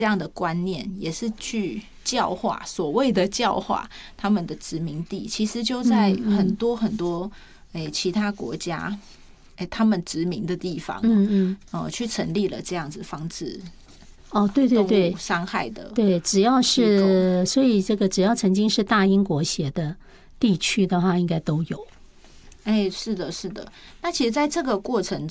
这样的观念，也是去教化，所谓的教化他们的殖民地，其实就在很多很多其他国家他们殖民的地方，去成立了这样子防止对对对伤害的， 对，只要是，所以这个只要曾经是大英国协的地区的话，应该都有。 是的，是的。那其实在这个过程